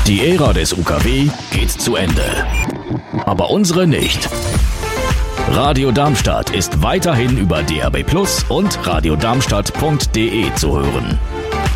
Die Ära des UKW geht zu Ende. Aber unsere nicht. Radio Darmstadt ist weiterhin über DAB+ und radiodarmstadt.de zu hören.